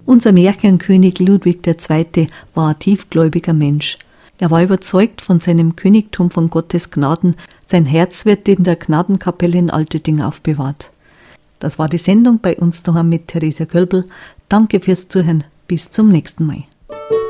Unser Märchenkönig Ludwig II. War ein tiefgläubiger Mensch. Er war überzeugt von seinem Königtum von Gottes Gnaden. Sein Herz wird in der Gnadenkapelle in Alterding aufbewahrt. Das war die Sendung bei uns daheim mit Theresa Kölbl. Danke fürs Zuhören. Bis zum nächsten Mal.